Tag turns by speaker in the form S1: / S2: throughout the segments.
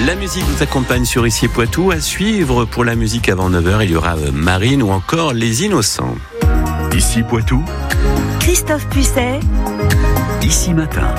S1: La musique vous accompagne sur Ici Poitou. À suivre pour la musique avant 9h, il y aura Marine ou encore Les Innocents.
S2: Ici Poitou,
S3: Christophe Pucet.
S2: Ici Matin.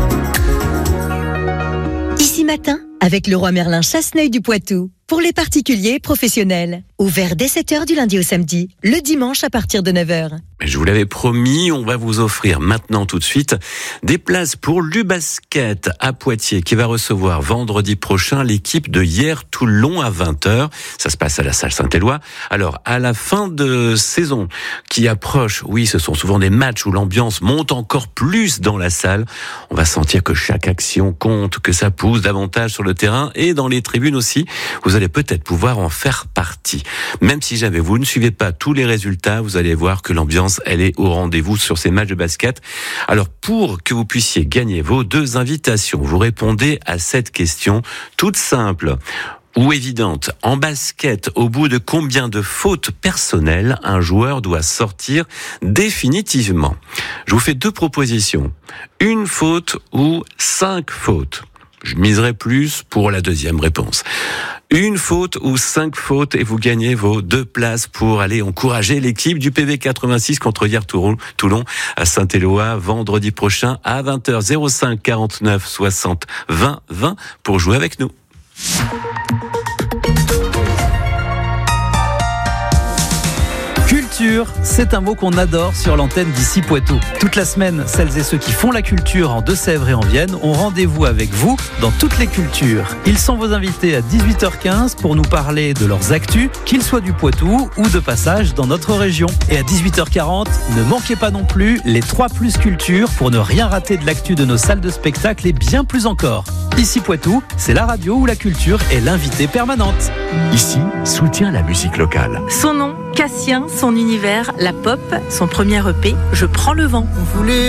S3: Ici Matin, avec Leroy Merlin Chasseneuil du Poitou. Pour les particuliers et professionnels. Ouvert dès 7h du lundi au samedi. Le dimanche à partir de 9h.
S1: Je vous l'avais promis, on va vous offrir maintenant tout de suite des places pour l'U-Basket à Poitiers qui va recevoir vendredi prochain l'équipe de Hyères-Toulon à 20h. Ça se passe à la salle Saint-Éloi. Alors, à la fin de saison qui approche, oui, ce sont souvent des matchs où l'ambiance monte encore plus dans la salle. On va sentir que chaque action compte, que ça pousse davantage sur le terrain et dans les tribunes aussi. Vous allez peut-être pouvoir en faire partie. Même si jamais vous ne suivez pas tous les résultats, vous allez voir que l'ambiance, elle est au rendez-vous sur ces matchs de basket. Alors, pour que vous puissiez gagner vos 2 invitations, vous répondez à cette question toute simple ou évidente. En basket, au bout de combien de fautes personnelles un joueur doit sortir définitivement? Je vous fais 2 propositions. 1 faute ou 5 fautes. Je miserai plus pour la deuxième réponse. 1 faute ou 5 fautes et vous gagnez vos 2 places pour aller encourager l'équipe du PV86 contre Hyères-Toulon à Saint-Éloi vendredi prochain à 20h. 05 49 60 20 20 pour jouer avec nous.
S4: Culture, c'est un mot qu'on adore sur l'antenne d'Ici Poitou. Toute la semaine, celles et ceux qui font la culture en Deux-Sèvres et en Vienne ont rendez-vous avec vous dans toutes les cultures. Ils sont vos invités à 18h15 pour nous parler de leurs actus, qu'ils soient du Poitou ou de passage dans notre région. Et à 18h40, ne manquez pas non plus les 3 plus cultures pour ne rien rater de l'actu de nos salles de spectacle et bien plus encore. Ici Poitou, c'est la radio où la culture est l'invitée permanente.
S2: Ici, soutient la musique locale.
S5: Son nom, Cassien, son univers, la pop, son premier EP, Je prends le vent.
S6: On voulait